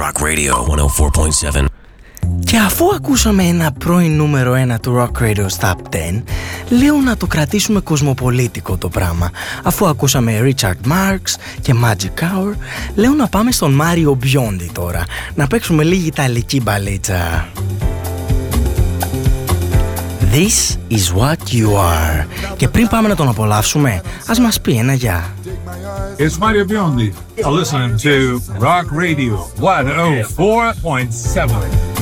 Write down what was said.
Rock Radio 104.7. Και αφού ακούσαμε ένα πρώην νούμερο 1 του Rock Radio Top 10, λέω να το κρατήσουμε κοσμοπολίτικο το πράγμα. Αφού ακούσαμε Richard Marx και Magic Hour, λέω να πάμε στον Mario Biondi τώρα, να παίξουμε λίγη ιταλική μπαλίτσα. This is what you are. Και πριν πάμε να τον απολαύσουμε, ας μας πει ένα γεια. It's Mario Biondi. Listening to Rock Radio 104.7.